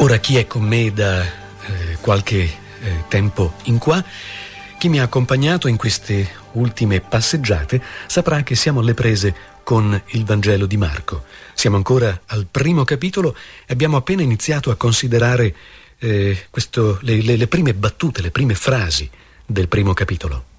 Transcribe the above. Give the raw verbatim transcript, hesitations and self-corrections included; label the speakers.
Speaker 1: Ora, chi è con me da eh, qualche eh, tempo in qua, chi mi ha accompagnato in queste ultime passeggiate, saprà che siamo alle prese con il Vangelo di Marco. Siamo ancora al primo capitolo e abbiamo appena iniziato a considerare eh, questo, le, le, le prime battute, le prime frasi del primo capitolo.